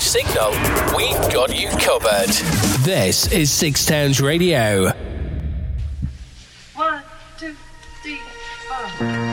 signal, we've got you covered. This is Six Towns Radio.